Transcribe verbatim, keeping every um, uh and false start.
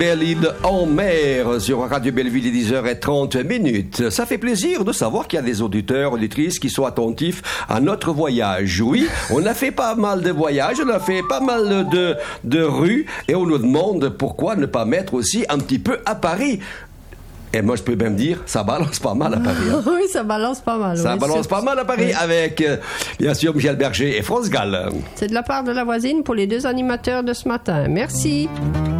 Belle-Île en mer sur Radio Belleville, il est dix heures trente minutes. Ça fait plaisir de savoir qu'il y a des auditeurs, auditrices qui sont attentifs à notre voyage. Oui, on a fait pas mal de voyages, on a fait pas mal de, de rues et on nous demande pourquoi ne pas mettre aussi un petit peu à Paris. Et moi, je peux même dire, ça balance pas mal à Paris. Hein. Oui, ça balance pas mal. Ça oui, balance c'est... pas mal à Paris oui. Avec, euh, bien sûr, Michel Berger et France Gall. C'est de la part de la voisine pour les deux animateurs de ce matin. Merci.